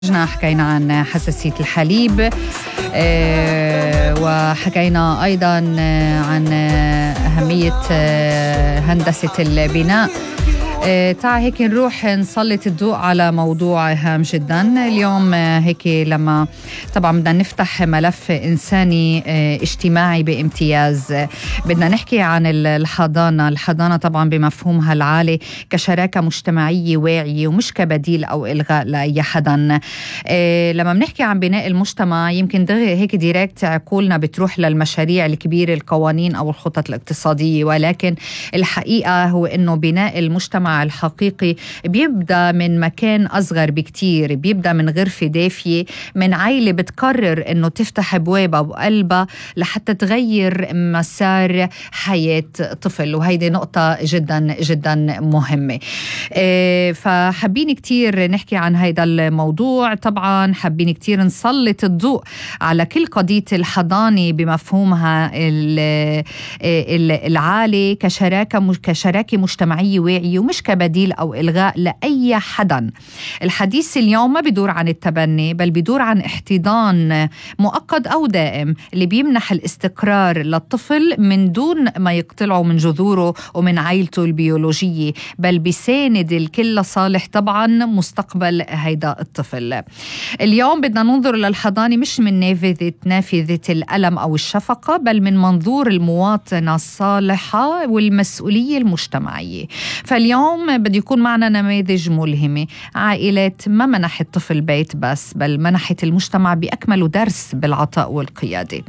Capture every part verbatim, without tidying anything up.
حكينا عن حساسية الحليب، آه وحكينا أيضا عن أهمية هندسة البناء. آه تعا هيك نروح نسلط الضوء على موضوع هام جدا اليوم. آه هيك لما طبعا بدنا نفتح ملف إنساني آه اجتماعي بامتياز، آه بدنا نحكي عن الحضانة. الحضانة طبعا بمفهومها العالي كشراكة مجتمعية واعية ومش كبديل أو إلغاء لأي حدا. آه لما بنحكي عن بناء المجتمع يمكن هيك ديريكت عقولنا بتروح للمشاريع الكبيرة، القوانين أو الخطط الاقتصادية، ولكن الحقيقة هو إنه بناء المجتمع الحقيقي بيبدأ من مكان أصغر بكتير، بيبدأ من غرفة دافية، من عائلة بتقرر إنه تفتح بوابها وقلبها لحتى تغير مسار حياة طفل، وهيدي نقطة جدا جدا مهمة. إيه فحابين كتير نحكي عن هيدا الموضوع. طبعا حابين كتير نسلط الضوء على كل قضية الحضانة بمفهومها العالي كشراكة كشراكة مجتمعية واعية ومش كبديل أو إلغاء لأي حدا. الحديث اليوم ما بدور عن التبني، بل بدور عن احتضان مؤقت أو دائم اللي بيمنح الاستقرار للطفل من دون ما يقتلعه من جذوره ومن عائلته البيولوجية، بل بيساند الكل لصالح طبعا مستقبل هيدا الطفل. اليوم بدنا ننظر للحضانة مش من نافذة نافذة الألم أو الشفقة، بل من منظور المواطنة الصالحة والمسؤولية المجتمعية. فاليوم بده يكون معنا نماذج ملهمة، عائلات ما منحت الطفل بيت بس، بل منحت المجتمع بأكمله درس بالعطاء والقيادة.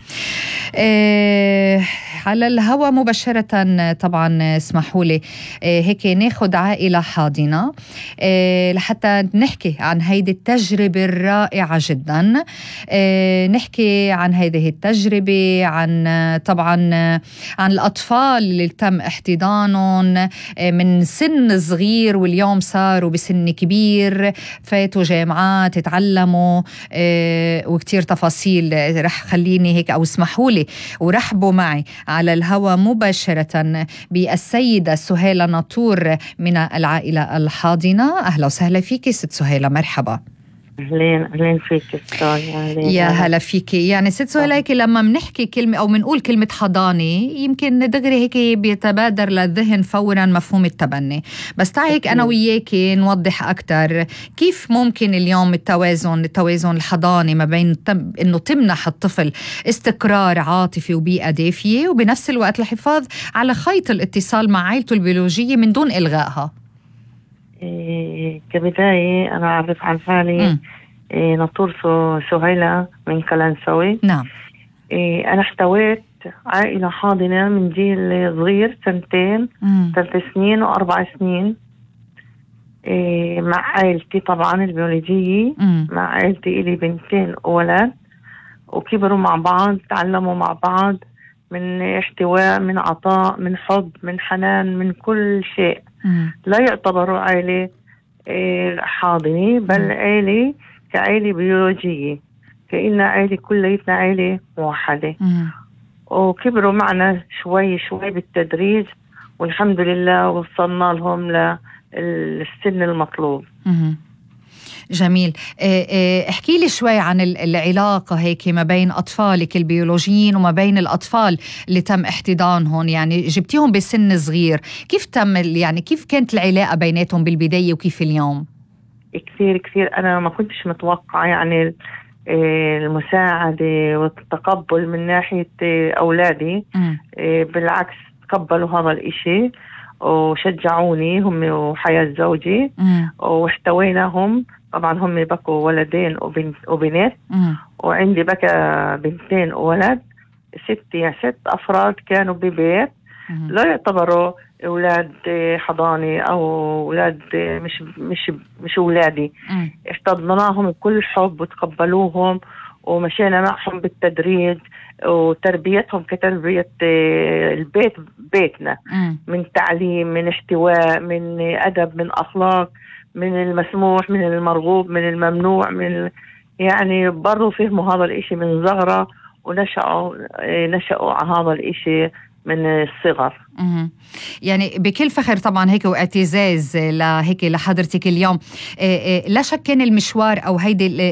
إيه على الهوى مباشرة طبعا اسمحوا لي إيه هيك ناخد عائلة حاضنة إيه لحتى نحكي عن هيدي التجربة الرائعة جدا. إيه نحكي عن هذه التجربة، عن طبعا عن الأطفال اللي تم احتضانهم من سن صغير واليوم صاروا بسن كبير، فاتوا جامعات، تعلموا اه وكتير تفاصيل. رح خليني هيك أو اسمحوا لي ورحبوا معي على الهوى مباشرة بالسيدة سهيلة ناطور من العائلة الحاضنة. أهلا وسهلا فيكي ست سهيلة، مرحبا. أهلين أهلين فيك يا هلا فيك. يعني ست سهيلة لما منحكي كلمة أو منقول كلمة حضانة يمكن دغري هيك بيتبادر للذهن فورا مفهوم التبني، بس تعي هيك أنا وياكي نوضح أكتر كيف ممكن اليوم التوازن التوازن الحضانة ما بين تم إنه تمنح الطفل استقرار عاطفي وبيئة دافية، وبنفس الوقت الحفاظ على خيط الاتصال مع عائلته البيولوجية من دون إلغائها. إيه كبداية أنا أعرف عن حالي إيه ناطور سهيلة من كلانسوي. نعم. إيه أنا احتويت عائلة حاضنة من جيل صغير، سنتين ثلاث سنين وأربع سنين، إيه مع عائلتي طبعا البيولوجية. مم. مع عائلتي إلي بنتين وولد، وكبروا مع بعض، تعلموا مع بعض من احتواء، من عطاء، من حب، من حنان، من كل شيء. مم. لا يعتبروا عائلة حاضنة، بل عائلة كعائلة بيولوجية، كأننا عائلة كليتنا عائلة موحدة. مم. وكبروا معنا شوي شوي بالتدريج، والحمد لله وصلنا لهم للسن المطلوب. مم. جميل. احكي لي شوي عن العلاقة هيك ما بين أطفالك البيولوجيين وما بين الأطفال اللي تم احتضانهم، يعني جبتيهم بسن صغير، كيف تم يعني كيف كانت العلاقة بيناتهم بالبداية وكيف اليوم؟ كثير كثير أنا ما كنتش متوقعة يعني المساعدة والتقبل من ناحية أولادي. م. بالعكس تقبلوا هذا الإشي وشجعوني هم وحياة زوجي. م. واحتويناهم. طبعا هم بكوا ولدين وبنت وبنات، م. وعندي بكى بنتين وولد، ست يا ست أفراد كانوا ببيت. م. لا يعتبروا أولاد حضانة أو أولاد مش مش مش أولادي. م. احتضناهم بكل حب وتقبلوهم ومشينا معهم بالتدريج وتربيتهم كتربية البيت بيتنا. م. من تعليم، من احتواء، من أدب، من أخلاق، من المسموح، من المرغوب، من الممنوع، من يعني برضو فهموا هذا الإشي من صغرى ونشأوا نشأوا على هذا الإشي من الصغر. يعني بكل فخر طبعا هيك واعتزاز لهيك لحضرتك اليوم. لا شك كان المشوار أو هيدي